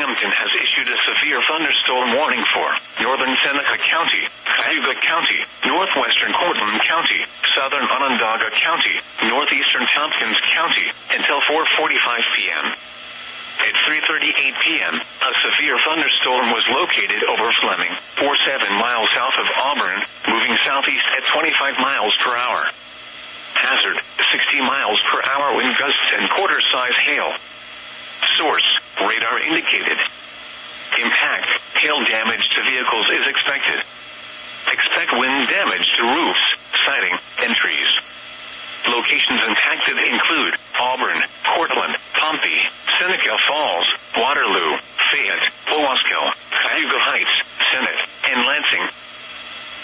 Hampton has issued a severe thunderstorm warning for northern Seneca County, Cayuga County, northwestern Cortland County, southern Onondaga County, northeastern Tompkins County, until 4:45 p.m. At 3:38 p.m., a severe thunderstorm was located over Fleming, 47 miles south of Auburn, moving southeast at 25 miles per hour. Hazard, 60 miles per hour wind gusts and quarter-size hail. Source, radar indicated. Impact, hail damage to vehicles is expected. Expect wind damage to roofs, siding, and trees. Locations impacted include Auburn, Cortland, Pompey, Seneca Falls, Waterloo, Fayette, Owasco, Cayuga Heights, Senate, and Lansing.